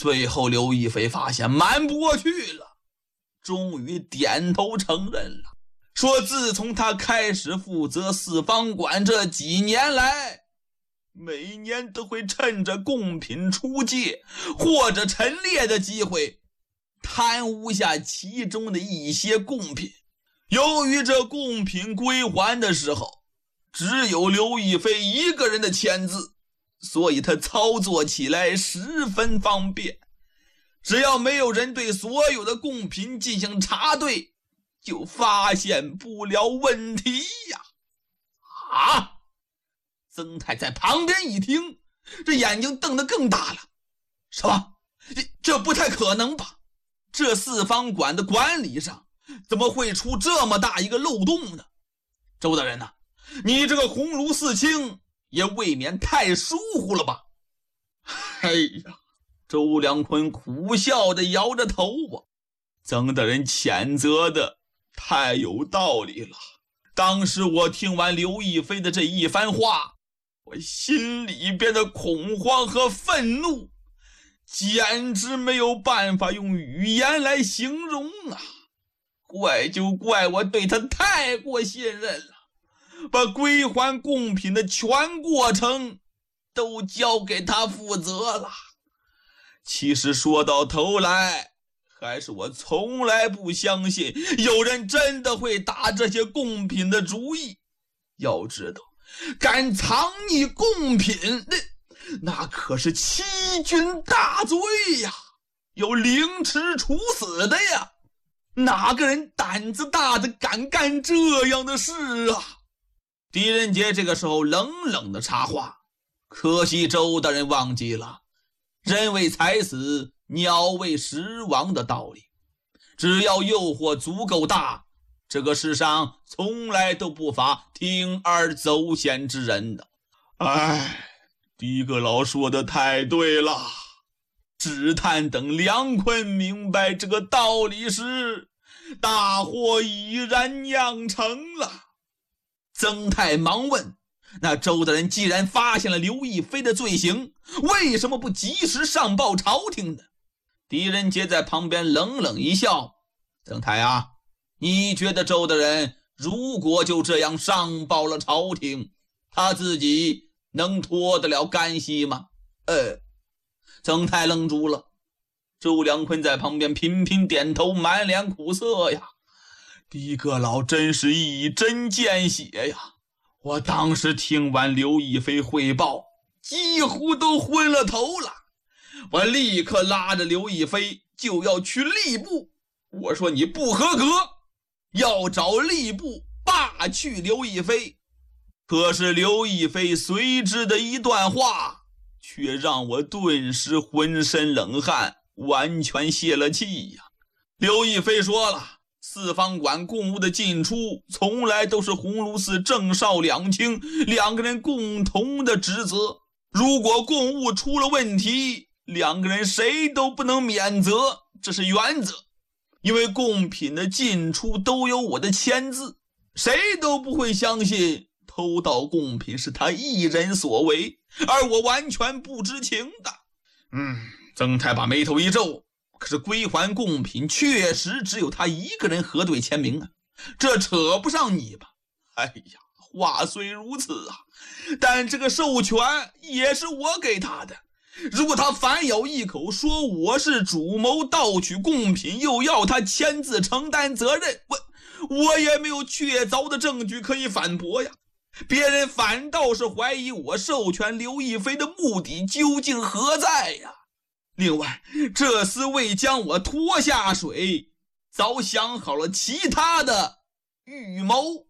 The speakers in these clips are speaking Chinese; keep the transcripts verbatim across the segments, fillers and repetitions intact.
最后刘亦菲发现瞒不过去了，终于点头承认了，说自从他开始负责四方馆这几年来，每年都会趁着贡品出界或者陈列的机会贪污下其中的一些贡品。由于这贡品归还的时候只有刘亦菲一个人的签字，所以他操作起来十分方便，只要没有人对所有的贡品进行查对，就发现不了问题呀。啊！曾太在旁边一听，这眼睛瞪得更大了。什么？这这不太可能吧？这四方馆的管理上怎么会出这么大一个漏洞呢？周大人呐、啊，你这个鸿胪四卿也未免太疏忽了吧？哎呀，周良坤苦笑地摇着头啊，曾大人谴责的太有道理了。当时我听完刘亦菲的这一番话，我心里边的恐慌和愤怒简直没有办法用语言来形容啊！怪就怪我对他太过信任了，把归还贡品的全过程都交给他负责了。其实说到头来，还是我从来不相信有人真的会打这些贡品的主意。要知道，敢藏匿贡品，那那可是欺君大罪呀，有凌迟处死的呀！哪个人胆子大的敢干这样的事啊？狄仁杰这个时候冷冷的插话：可惜周大人忘记了人为财死，鸟为食亡的道理。只要诱惑足够大，这个世上从来都不乏铤而走险之人的。哎，狄阁老说的太对了。只叹等梁坤明白这个道理时，大祸已然酿成了。曾太忙问：那周大人既然发现了刘亦菲的罪行，为什么不及时上报朝廷呢？狄仁杰在旁边冷冷一笑：曾太啊，你觉得周大人如果就这样上报了朝廷，他自己能脱得了干系吗？呃，曾太愣住了。周良坤在旁边频频点头，满脸苦涩呀。狄阁老真是一针见血呀！我当时听完刘亦菲汇报，几乎都昏了头了。我立刻拉着刘亦菲就要去吏部，我说你不合格，要找吏部罢去刘亦菲。可是刘亦菲随之的一段话，却让我顿时浑身冷汗，完全泄了气呀。刘亦菲说了，四方馆贡物的进出从来都是鸿胪寺郑少两卿两个人共同的职责，如果贡物出了问题，两个人谁都不能免责，这是原则。因为贡品的进出都有我的签字，谁都不会相信偷盗贡品是他一人所为，而我完全不知情的。嗯，曾太把眉头一皱，可是归还贡品确实只有他一个人核对签名啊，这扯不上你吧？哎呀，话虽如此啊，但这个授权也是我给他的。如果他反咬一口说我是主谋盗取贡品，又要他签字承担责任，我我也没有确凿的证据可以反驳呀。别人反倒是怀疑我授权刘亦菲的目的究竟何在呀？另外，这厮为将我拖下水，早想好了其他的预谋。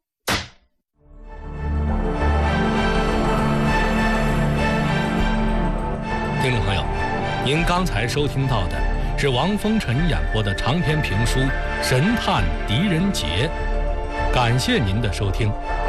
听众朋友，您刚才收听到的是王风尘演播的长篇评书《神探狄仁杰》，感谢您的收听。